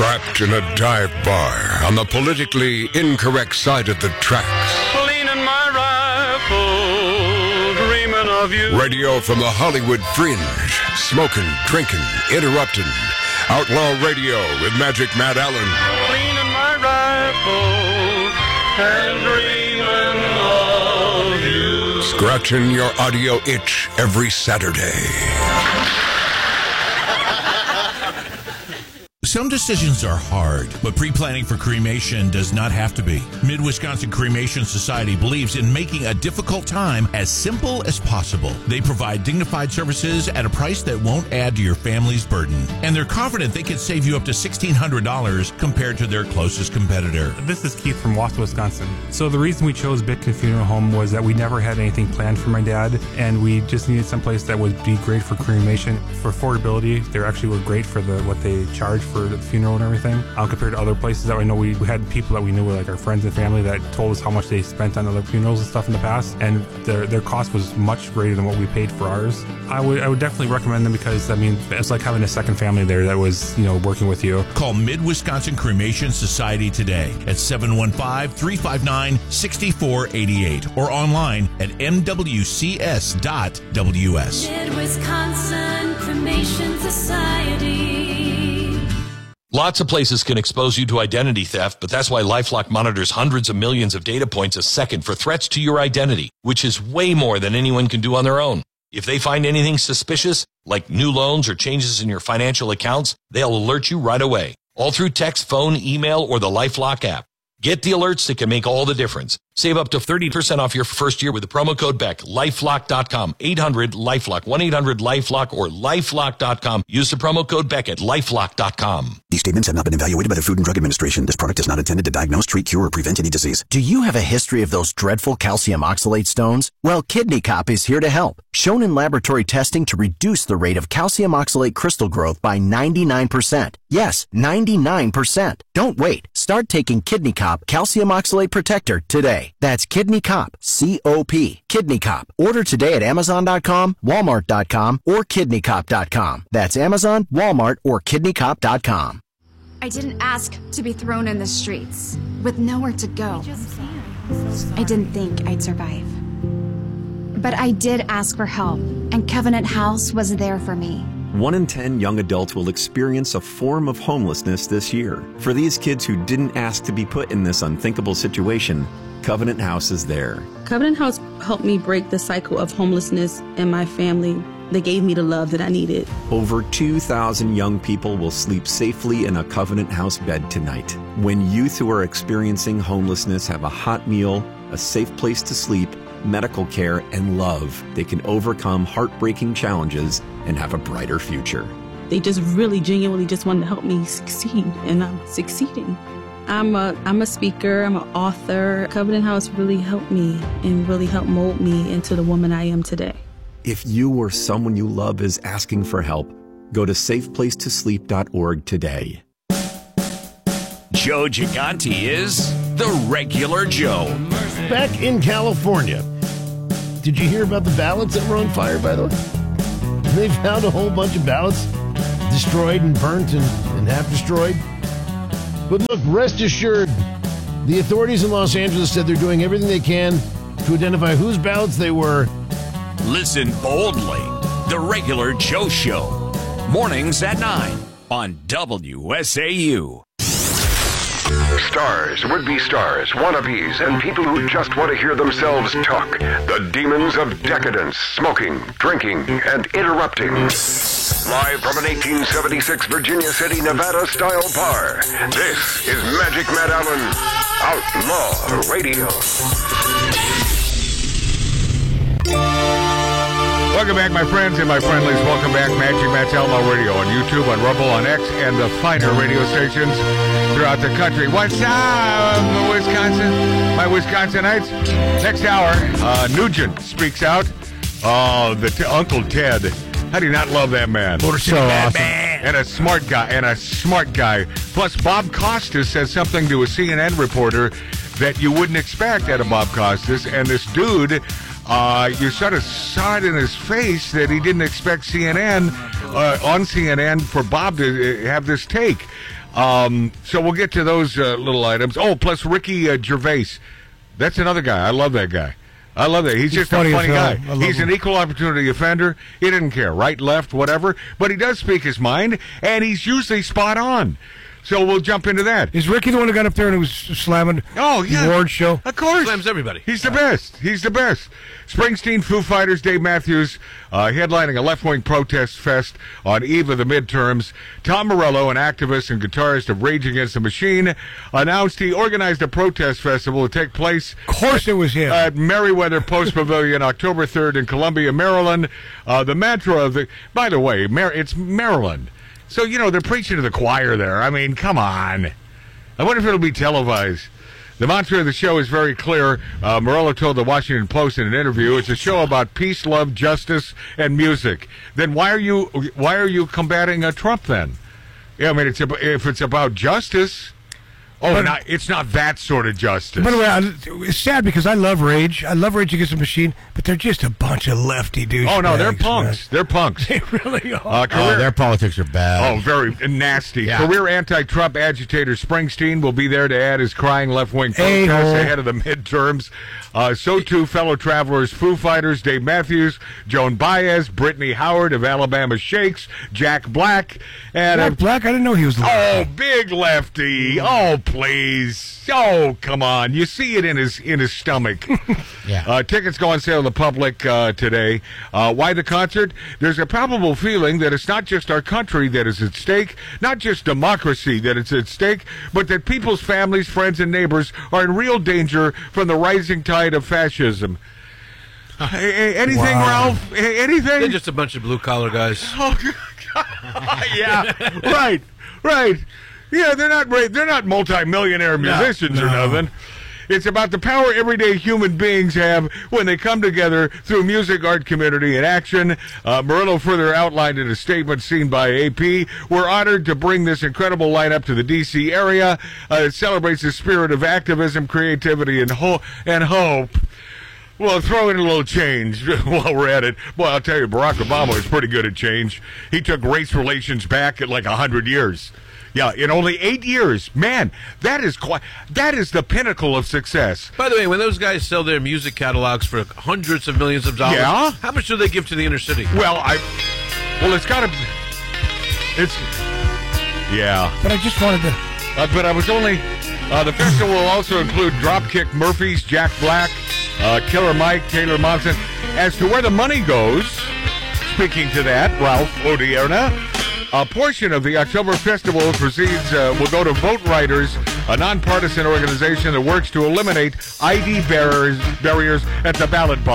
Trapped in a dive bar on the politically incorrect side of the tracks. Leaning my rifle, dreaming of you. Radio from the Hollywood fringe. Smoking, drinking, interrupting. Outlaw Radio with Magic Matt Allen. Leaning my rifle and dreaming of you. Scratching your audio itch every Saturday. Some decisions are hard, but pre-planning for cremation does not have to be. Mid-Wisconsin Cremation Society believes in making a difficult time as simple as possible. They provide dignified services at a price that won't add to your family's burden. And they're confident they can save you up to $1,600 compared to their closest competitor. This is Keith from Wausau, Wisconsin. So the reason we chose Bitkin Funeral Home was that we never had anything planned for my dad, and we just needed someplace that would be great for cremation. For affordability, they actually were great for what they charge for the funeral and everything, compared to other places that I know we had people that we knew were like our friends and family that told us how much they spent on other funerals and stuff in the past, and their cost was much greater than what we paid for ours. I would definitely recommend them because, I mean, it's like having a second family there that was, working with you. Call Mid-Wisconsin Cremation Society today at 715-359-6488 or online at mwcs.ws. Mid-Wisconsin Cremation Society. Lots of places can expose you to identity theft, but that's why LifeLock monitors hundreds of millions of data points a second for threats to your identity, which is way more than anyone can do on their own. If they find anything suspicious, like new loans or changes in your financial accounts, they'll alert you right away, all through text, phone, email, or the LifeLock app. Get the alerts that can make all the difference. Save up to 30% off your first year with the promo code BECK. LifeLock.com, 800-LifeLock, 1-800-LifeLock, or LifeLock.com. Use the promo code BECK at LifeLock.com. These statements have not been evaluated by the Food and Drug Administration. This product is not intended to diagnose, treat, cure, or prevent any disease. Do you have a history of those dreadful calcium oxalate stones? Well, Kidney Cop is here to help. Shown in laboratory testing to reduce the rate of calcium oxalate crystal growth by 99%. Yes, 99%. Don't wait. Start taking Kidney Cop Calcium Oxalate Protector today. That's Kidney Cop, C-O-P, Kidney Cop. Order today at Amazon.com, Walmart.com, or KidneyCop.com. That's Amazon, Walmart, or KidneyCop.com. I didn't ask to be thrown in the streets with nowhere to go. I didn't think I'd survive. But I did ask for help, and Covenant House was there for me. 1 in 10 young adults will experience a form of homelessness this year. For these kids who didn't ask to be put in this unthinkable situation, Covenant House is there. Covenant House helped me break the cycle of homelessness in my family. They gave me the love that I needed. Over 2,000 young people will sleep safely in a Covenant House bed tonight. When youth who are experiencing homelessness have a hot meal, a safe place to sleep, medical care, and love, they can overcome heartbreaking challenges and have a brighter future. They just really genuinely just wanted to help me succeed, and I'm succeeding. I'm a speaker, I'm an author. Covenant House really helped me and really helped mold me into the woman I am today. If you or someone you love is asking for help, go to safeplacetosleep.org today. Joe Gigante is the regular Joe. Back in California, did you hear about the ballots that were on fire, by the way? They found a whole bunch of ballots destroyed and burnt and half destroyed. But look, rest assured, the authorities in Los Angeles said they're doing everything they can to identify whose ballots they were. Listen boldly. The Regular Joe Show. Mornings at 9 on WSAU. Stars, would-be stars, wannabes, and people who just want to hear themselves talk. The demons of decadence, smoking, drinking, and interrupting. Live from an 1876 Virginia City, Nevada-style bar, this is Magic Matt Allen, Outlaw Radio. Welcome back, my friends and my friendlies. Welcome back, Magic Matt's Outlaw Radio on YouTube, on Rumble, on X, and the finer radio stations throughout the country. What's up, Wisconsin? My Wisconsinites. Next hour, Nugent speaks out. Oh, Uncle Ted. How do you not love that man? So awesome. And a smart guy. Plus, Bob Costas says something to a CNN reporter that you wouldn't expect out of Bob Costas. And this dude, you sort of saw it in his face that he didn't expect CNN, on CNN, for Bob to have this take. So we'll get to those little items. Oh, plus Ricky Gervais. That's another guy. I love that guy. I love that. He's just a funny guy. He's an equal opportunity offender. He didn't care. Right, left, whatever. But he does speak his mind, and he's usually spot on. So we'll jump into that. Is Ricky the one who got up there and was slamming the award show? Of course. Slams everybody. He's the best. He's the best. Springsteen, Foo Fighters, Dave Matthews headlining a left-wing protest fest on eve of the midterms. Tom Morello, an activist and guitarist of Rage Against the Machine, announced he organized a protest festival to take place. Of course it was him. At Merriweather Post Pavilion, October 3rd in Columbia, Maryland. The mantra of the... By the way, it's Maryland. So, they're preaching to the choir there. I mean, come on. I wonder if it'll be televised. The mantra of the show is very clear. Morello told the Washington Post in an interview, it's a show about peace, love, justice, and music. Then why are you combating Trump then? Yeah, I mean, if it's about justice... Oh, it's not that sort of justice. By the way, it's sad because I love Rage. I love Rage Against the Machine, but they're just a bunch of lefty douchebags. Oh, no, they're punks. Man. They're punks. They really are. Their politics are bad. Oh, very nasty. Yeah. Career anti-Trump agitator Springsteen will be there to add his crying left-wing protest ahead of the midterms. So too fellow travelers Foo Fighters, Dave Matthews, Joan Baez, Brittany Howard of Alabama Shakes, Jack Black. And Jack Black? I didn't know he was lefty. Oh, big lefty. Oh, please. Oh, come on. You see it in his stomach. Yeah. Tickets go on sale to the public today. Why the concert? There's a probable feeling that it's not just our country that is at stake, not just democracy that is at stake, but that people's families, friends, and neighbors are in real danger from the rising tide of fascism. Anything, Ralph? Anything? They're just a bunch of blue-collar guys. Oh, yeah. Right. Yeah, they're not multi-millionaire musicians or nothing. It's about the power everyday human beings have when they come together through music, art, community, and action. Morello further outlined in a statement seen by AP, we're honored to bring this incredible lineup to the D.C. area. It celebrates the spirit of activism, creativity, and hope. Well, throw in a little change while we're at it. Boy, I'll tell you, Barack Obama is pretty good at change. He took race relations back at like 100 years. Yeah, in only 8 years. Man, that is the pinnacle of success. By the way, when those guys sell their music catalogs for hundreds of millions of dollars, how much do they give to the inner city? It's got to... Yeah. But I just wanted to... but I was only... the festival will also include Dropkick Murphys, Jack Black, Killer Mike, Taylor Momsen. As to where the money goes, speaking to that, Ralph Odierna, a portion of the October Festival proceeds will go to Vote Writers, a nonpartisan organization that works to eliminate ID barriers at the ballot box.